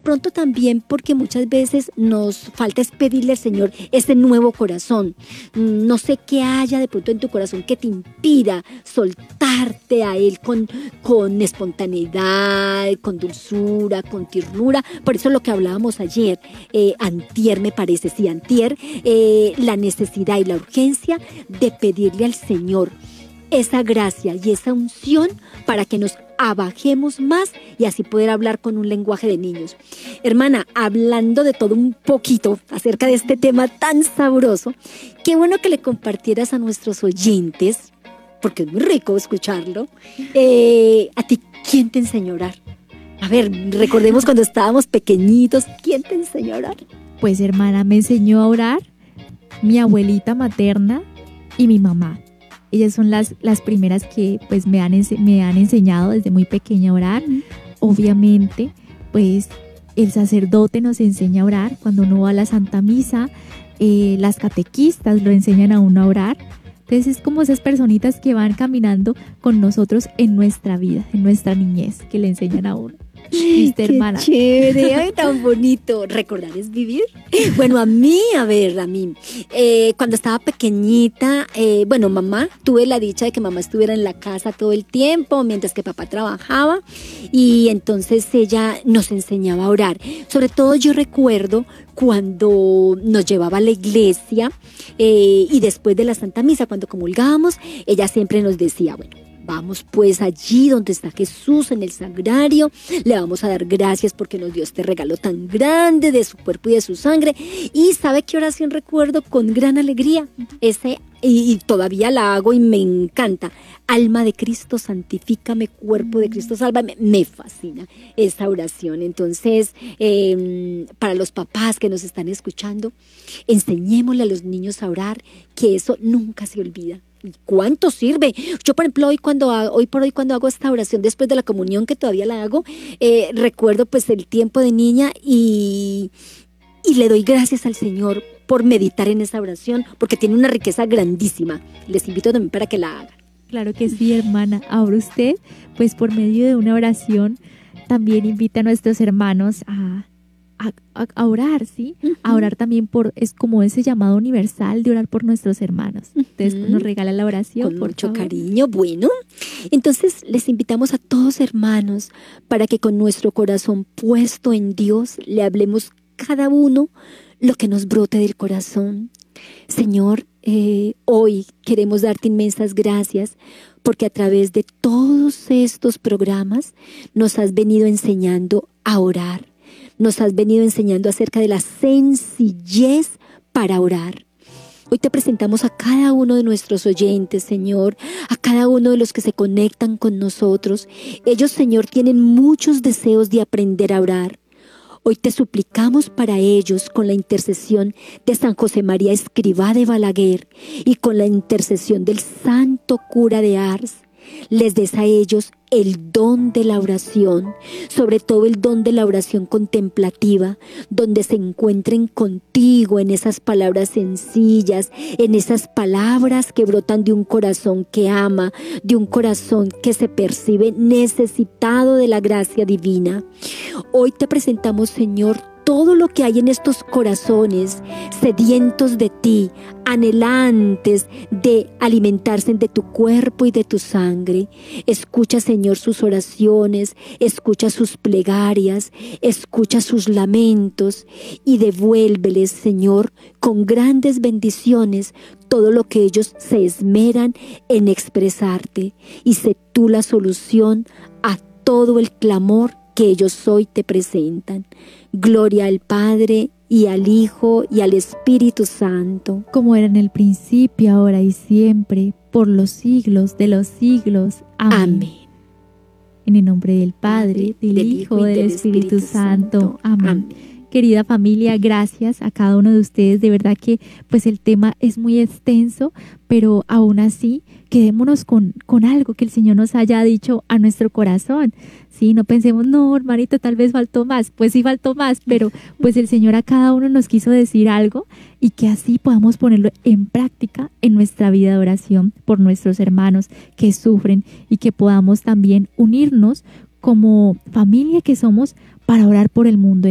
pronto también porque muchas veces nos falta es pedirle al Señor ese nuevo corazón. No sé qué haya de pronto en tu corazón que te impida soltarte a Él con espontaneidad, con dulzura, con ternura. Por eso lo que hablábamos ayer, antier me parece, sí, antier, la necesidad y la urgencia de pedirle al Señor esa gracia y esa unción para que nos abajemos más y así poder hablar con un lenguaje de niños. Hermana, hablando de todo un poquito acerca de este tema tan sabroso, qué bueno que le compartieras a nuestros oyentes, porque es muy rico escucharlo. ¿A ti quién te enseñó a orar? A ver, recordemos cuando estábamos pequeñitos, ¿quién te enseñó a orar? Pues hermana, me enseñó a orar mi abuelita materna y mi mamá. Ellas son las primeras que pues me han enseñado desde muy pequeña a orar. Obviamente, pues el sacerdote nos enseña a orar. Cuando uno va a la Santa Misa, las catequistas lo enseñan a uno a orar. Entonces es como esas personitas que van caminando con nosotros en nuestra vida, en nuestra niñez, que le enseñan a uno. Qué hermana. Chévere, ay, tan bonito. Recordar es vivir. Bueno, a mí, cuando estaba pequeñita, mamá, tuve la dicha de que mamá estuviera en la casa todo el tiempo, mientras que papá trabajaba, y entonces ella nos enseñaba a orar. Sobre todo yo recuerdo cuando nos llevaba a la iglesia y después de la Santa Misa, cuando comulgábamos, ella siempre nos decía, bueno, vamos pues allí donde está Jesús en el sagrario, le vamos a dar gracias porque nos dio este regalo tan grande de su cuerpo y de su sangre. Y ¿sabe qué oración recuerdo con gran alegría? Y todavía la hago y me encanta. Alma de Cristo, santifícame, cuerpo de Cristo, sálvame. Me fascina esa oración. Entonces, para los papás que nos están escuchando, enseñémosle a los niños a orar, que eso nunca se olvida. ¿Y cuánto sirve? Yo, por ejemplo, hoy por hoy cuando hago esta oración después de la comunión, que todavía la hago, recuerdo pues el tiempo de niña y le doy gracias al Señor por meditar en esa oración, porque tiene una riqueza grandísima. Les invito también para que la hagan. Claro que sí, hermana. Ahora usted, pues por medio de una oración, también invita a nuestros hermanos a orar, ¿sí? Uh-huh. A orar también es como ese llamado universal de orar por nuestros hermanos. Entonces nos regala la oración. Con mucho cariño. Bueno, entonces les invitamos a todos hermanos para que con nuestro corazón puesto en Dios le hablemos cada uno lo que nos brote del corazón. Señor, hoy queremos darte inmensas gracias porque a través de todos estos programas nos has venido enseñando a orar. Nos has venido enseñando acerca de la sencillez para orar. Hoy te presentamos a cada uno de nuestros oyentes, Señor, a cada uno de los que se conectan con nosotros. Ellos, Señor, tienen muchos deseos de aprender a orar. Hoy te suplicamos para ellos con la intercesión de San José María Escrivá de Balaguer y con la intercesión del Santo Cura de Ars. Les des a ellos el don de la oración, sobre todo el don de la oración contemplativa, donde se encuentren contigo en esas palabras sencillas, en esas palabras que brotan de un corazón que ama, de un corazón que se percibe necesitado de la gracia divina. Hoy te presentamos, Señor, todo lo que hay en estos corazones sedientos de ti, anhelantes de alimentarse de tu cuerpo y de tu sangre. Escucha, Señor, sus oraciones, escucha sus plegarias, escucha sus lamentos y devuélveles, Señor, con grandes bendiciones todo lo que ellos se esmeran en expresarte, y sé tú la solución a todo el clamor que ellos hoy te presentan. Gloria al Padre, y al Hijo, y al Espíritu Santo. Como era en el principio, ahora y siempre, por los siglos de los siglos. Amén. Amén. En el nombre del Padre, del Hijo, y del Espíritu Santo. Amén. Amén. Querida familia, gracias a cada uno de ustedes. De verdad que pues el tema es muy extenso, pero aún así quedémonos con algo que el Señor nos haya dicho a nuestro corazón. Sí, no pensemos, no, hermanito, tal vez faltó más. Pues sí faltó más, pero pues el Señor a cada uno nos quiso decir algo, y que así podamos ponerlo en práctica en nuestra vida de oración por nuestros hermanos que sufren, y que podamos también unirnos como familia que somos para orar por el mundo